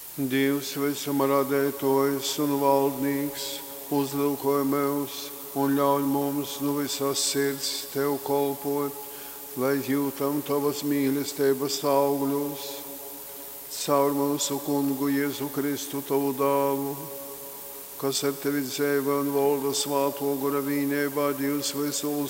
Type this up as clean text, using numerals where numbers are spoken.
Dievs visuma radētojas un valdnieks, uzlūkojamies un ļauj mums no visas sirds Tev kolpot, lai jūtam Tavas mīlestības augļus. Caur mūsu Kungu Jēzu Kristu, Tavu dāvu, kas ar Tevi dzīvo un valda svāto gara vienībā, Dievs visu